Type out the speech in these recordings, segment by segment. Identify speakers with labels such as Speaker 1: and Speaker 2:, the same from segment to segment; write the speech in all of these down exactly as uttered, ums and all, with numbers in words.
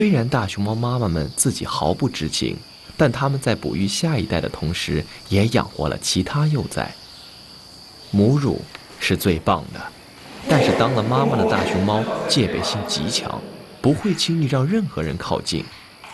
Speaker 1: 虽然大熊猫妈妈们自己毫不知情，但它们在哺育下一代的同时，也养活了其他幼崽。母乳是最棒的，但是当了妈妈的大熊猫戒备心极强，不会轻易让任何人靠近。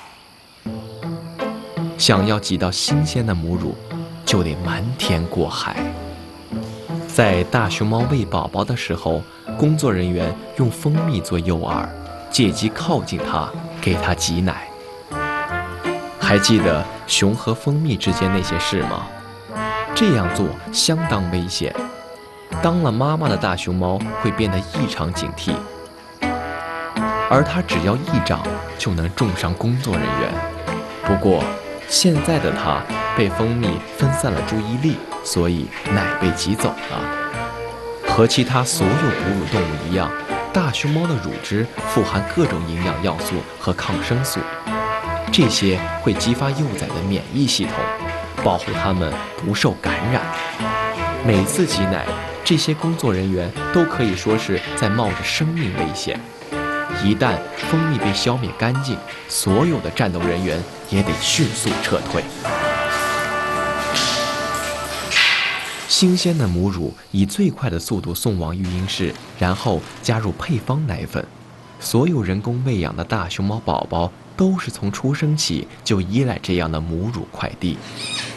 Speaker 1: 想要挤到新鲜的母乳，就得瞒天过海。在大熊猫喂宝宝的时候，工作人员用蜂蜜做诱饵，借机靠近它，给它挤奶。还记得熊和蜂蜜之间那些事吗？这样做相当危险。当了妈妈的大熊猫会变得异常警惕，而它只要一长就能重伤工作人员。不过，现在的它被蜂蜜分散了注意力，所以奶被挤走了。和其他所有哺乳动物一样，大熊猫的乳汁富含各种营养要素和抗生素，这些会激发幼崽的免疫系统，保护它们不受感染。每次挤奶，这些工作人员都可以说是在冒着生命危险。一旦蜂蜜被消灭干净，所有的战斗人员也得迅速撤退。新鲜的母乳以最快的速度送往育婴室，然后加入配方奶粉。所有人工喂养的大熊猫宝宝都是从出生起就依赖这样的母乳快递。